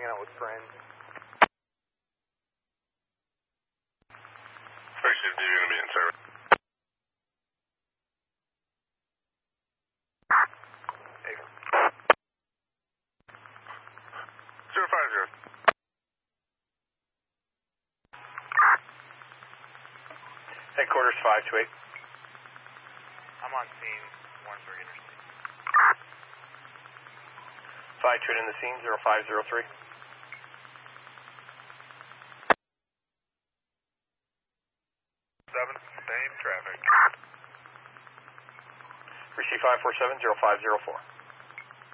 out with friends. Spaceship D, you're going to be in service. Hey. 050. Headquarters 528. I'm on scene, Warrensburg Interstate. 528 in the scene, 0503. Same traffic. Receive 547, 0504.